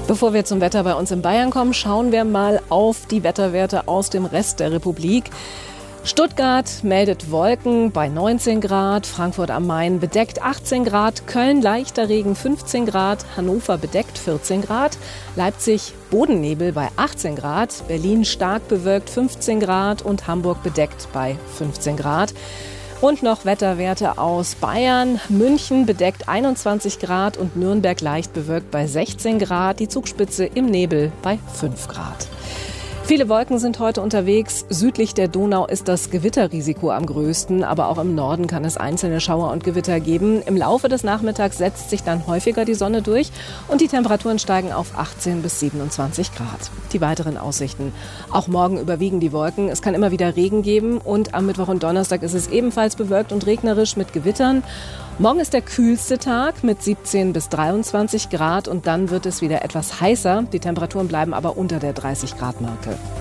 Bevor wir zum Wetter bei uns in Bayern kommen, schauen wir mal auf die Wetterwerte aus dem Rest der Republik. Stuttgart meldet Wolken bei 19 Grad, Frankfurt am Main bedeckt 18 Grad, Köln leichter Regen 15 Grad, Hannover bedeckt 14 Grad, Leipzig Bodennebel bei 18 Grad, Berlin stark bewölkt 15 Grad und Hamburg bedeckt bei 15 Grad. Und noch Wetterwerte aus Bayern. München bedeckt 21 Grad und Nürnberg leicht bewölkt bei 16 Grad. Die Zugspitze im Nebel bei 5 Grad. Viele Wolken sind heute unterwegs. Südlich der Donau ist das Gewitterrisiko am größten, aber auch im Norden kann es einzelne Schauer und Gewitter geben. Im Laufe des Nachmittags setzt sich dann häufiger die Sonne durch und die Temperaturen steigen auf 18 bis 27 Grad. Die weiteren Aussichten. Auch morgen überwiegen die Wolken. Es kann immer wieder Regen geben und am Mittwoch und Donnerstag ist es ebenfalls bewölkt und regnerisch mit Gewittern. Morgen ist der kühlste Tag mit 17 bis 23 Grad und dann wird es wieder etwas heißer. Die Temperaturen bleiben aber unter der 30-Grad-Marke.